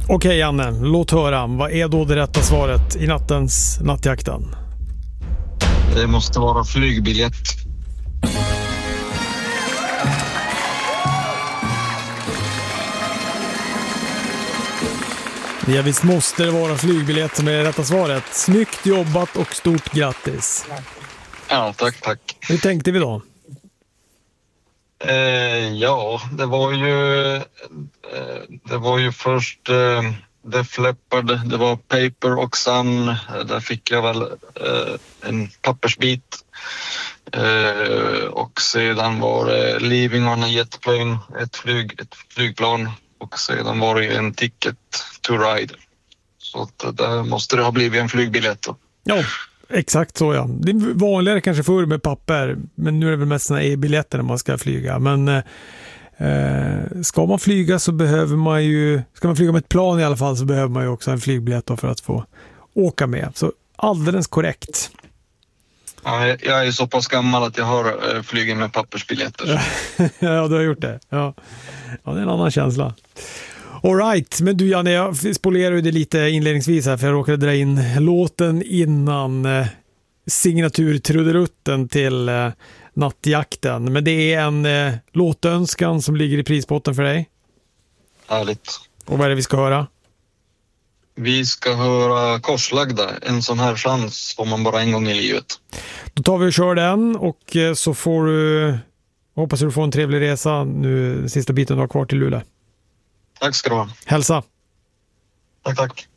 Okej, Janne, låt höra. Vad är då det rätta svaret i nattens nattjakten? Det måste vara flygbiljett. Ja, visst måste det vara flygbiljett som är det rätta svaret. Snyggt jobbat och stort grattis. Ja, tack. Hur tänkte vi då? Ja, det var ju först Def Leppard, det var Paper och Sun. Där fick jag väl en pappersbit. Och sedan var det Leaving on a Jet Plane, ett flygplan. Och sedan var det en Ticket to Ride. Så att där måste det ha blivit en flygbiljett då. Ja, exakt så ja. Det är vanligare kanske förr med papper, men nu är det väl mest såna e-biljetter när man ska flyga. Men ska man flyga så behöver man ju, ska man flyga med ett plan i alla fall så behöver man ju också en flygbiljett för att få åka med. Så alldeles korrekt. Ja, jag är så pass gammal att jag har flugit med pappersbiljetter. Ja, du har gjort det. Ja, det är en annan känsla. All right, men du Janne, jag spolerade det lite inledningsvis här för jag råkade dra in låten innan signaturtrudelutten till nattjakten. Men det är en låtönskan som ligger i prispotten för dig. Härligt. Och vad är det vi ska höra? Vi ska höra Korslagda. En sån här chans får man bara en gång i livet. Då tar vi och kör den och så får du, hoppas du får en trevlig resa nu sista biten du har kvar till Luleå. Tack ska du ha. Hälsa. Tack.